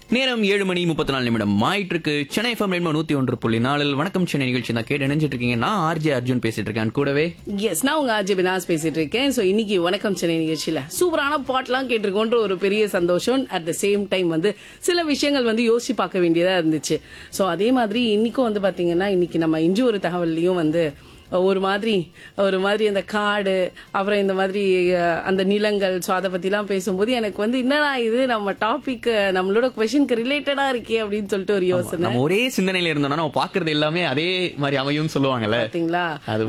நேரம் 7:34 ஆயிட்டு இருக்கு. சென்னை FM 101.4 வணக்கம் சென்னை நிகழ்ச்சி தான் கேட்டு நினைச்சிட்டு இருக்கீங்க. நான் ஆர்ஜே அர்ஜுன் பேசிட்டு இருக்கேன். கூடவே எஸ், நான் உங்க ஆர்ஜே பினாஸ் பேசிட்டு இருக்கேன். சோ இன்னைக்கு வணக்கம் சென்னை நிகழ்ச்சியில சூப்பரான பாட்லாம் கேட்டிருக்கோன்ற ஒரு பெரிய சந்தோஷம். அட் த சேம் டைம் சில விஷயங்கள் யோசிச்சு பார்க்க வேண்டியதா இருந்துச்சு. சோ அதே மாதிரி இன்னைக்கும் பாத்தீங்கன்னா இன்னைக்கு நம்ம இன்று ஒரு தகவல்லையும் ஒரு மாதிரி அந்த காடு, அப்புறம் இந்த மாதிரி அந்த நிலங்கள், சோ அதை பத்திலாம் பேசும்போது எனக்கு என்னடா இது நம்ம டாபிக் நம்மளோட கொஸ்டினுக்கு ரிலேட்டடா இருக்கே அப்படின்னு சொல்லிட்டு ஒரு யோசனை. நம்ம ஒரே சிந்தனையில இருந்தோம்னா நம்ம பாக்குறது எல்லாமே அதே மாதிரி அமையும் சொல்லுவாங்கல்ல, பாத்தீங்களா? அது